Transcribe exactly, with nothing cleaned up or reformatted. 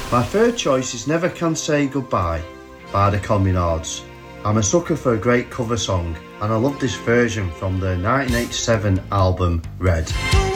My third choice is Never Can Say Goodbye by the Communards. I'm a sucker for a great cover song, and I love this version from the nineteen eighty-seven album Red.